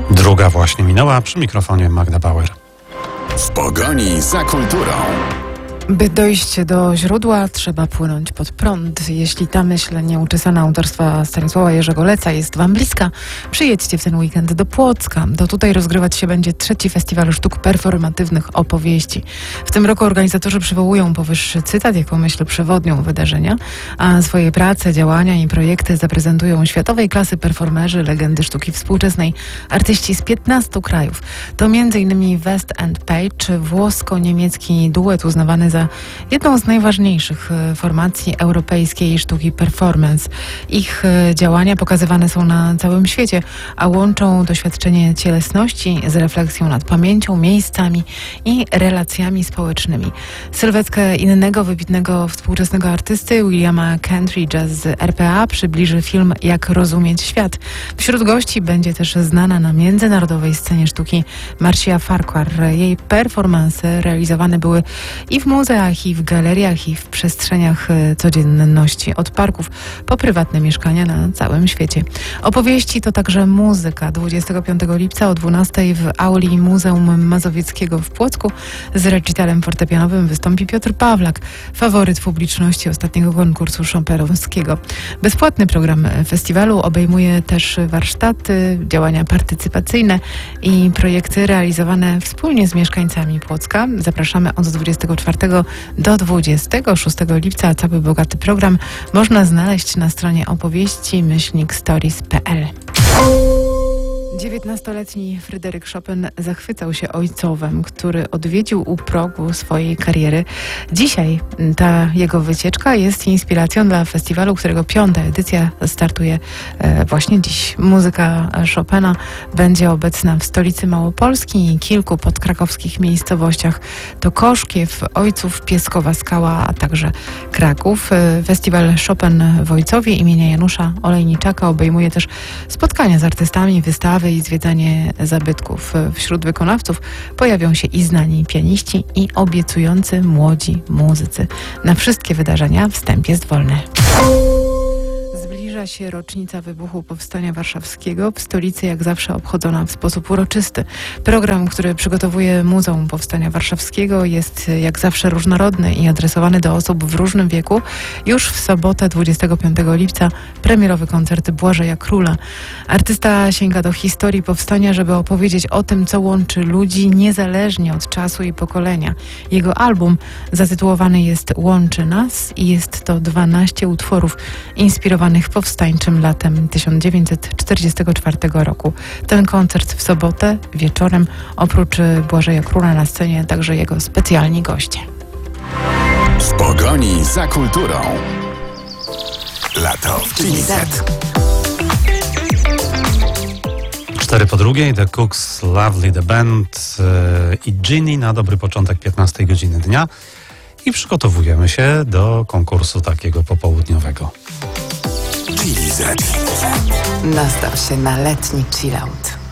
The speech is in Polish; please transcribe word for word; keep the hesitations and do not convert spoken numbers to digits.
Druga właśnie minęła, przy mikrofonie Magda Bauer. W pogoni za kulturą. By dojść do źródła, trzeba płynąć pod prąd. Jeśli ta myśl nieuczesana autorstwa Stanisława Jerzego Leca jest wam bliska, przyjedźcie w ten weekend do Płocka. To tutaj rozgrywać się będzie trzeci festiwal sztuk performatywnych opowieści. W tym roku organizatorzy przywołują powyższy cytat jako myśl przewodnią wydarzenia, a swoje prace, działania i projekty zaprezentują światowej klasy performerzy, legendy sztuki współczesnej, artyści z piętnastu krajów. To między innymi West End Page, włosko-niemiecki duet uznawany za jedną z najważniejszych formacji europejskiej sztuki performance. Ich działania pokazywane są na całym świecie, a łączą doświadczenie cielesności z refleksją nad pamięcią, miejscami i relacjami społecznymi. Sylwetkę innego wybitnego współczesnego artysty Williama Kentridge'a z R P A przybliży film Jak rozumieć świat. Wśród gości będzie też znana na międzynarodowej scenie sztuki Marcia Farquhar. Jej performanse realizowane były i w muzeach, i w galeriach, i w przestrzeniach codzienności, od parków po prywatne mieszkania na całym świecie. Opowieści to także muzyka. dwudziestego piątego lipca o dwunastej w auli Muzeum Mazowieckiego w Płocku z recitalem fortepianowym wystąpi Piotr Pawlak, faworyt publiczności ostatniego konkursu chopinowskiego. Bezpłatny program festiwalu obejmuje też warsztaty, działania partycypacyjne i projekty realizowane wspólnie z mieszkańcami Płocka. Zapraszamy od dwudziestego czwartego do dwudziestego szóstego lipca. Cały bogaty program można znaleźć na stronie opowieści myślnik stories kropka p l. dziewiętnastoletni Fryderyk Chopin zachwycał się ojcowem, który odwiedził u progu swojej kariery. Dzisiaj ta jego wycieczka jest inspiracją dla festiwalu, którego piąta edycja startuje właśnie dziś. Muzyka Chopina będzie obecna w stolicy Małopolski i kilku podkrakowskich miejscowościach. To Koszkiew, Ojców, Pieskowa Skała, a także Kraków. Festiwal Chopin w Ojcowie imienia Janusza Olejniczaka obejmuje też spotkania z artystami, wystawy i zwiedzanie zabytków. Wśród wykonawców pojawią się i znani pianiści, i obiecujący młodzi muzycy. Na wszystkie wydarzenia wstęp jest wolny. Zbliża się rocznica wybuchu Powstania Warszawskiego, w stolicy jak zawsze obchodzona w sposób uroczysty. Program, który przygotowuje Muzeum Powstania Warszawskiego, jest jak zawsze różnorodny i adresowany do osób w różnym wieku. Już w sobotę dwudziestego piątego lipca premierowy koncert Błażeja Króla. Artysta sięga do historii powstania, żeby opowiedzieć o tym, co łączy ludzi niezależnie od czasu i pokolenia. Jego album zatytułowany jest Łączy nas i jest to dwanaście utworów inspirowanych powstańczym latem tysiąc dziewięćset czterdziestego czwartego roku. Ten koncert w sobotę wieczorem, oprócz Błażeja Króla na scenie także jego specjalni goście. W pogoni za kulturą. Lato w Chili Z. Cztery po drugiej, The Cooks, Lovely the Band yy, i Ginny na dobry początek piętnastej godziny dnia i przygotowujemy się do konkursu takiego popołudniowego. Chili Z. Nastaw się na letni chillout.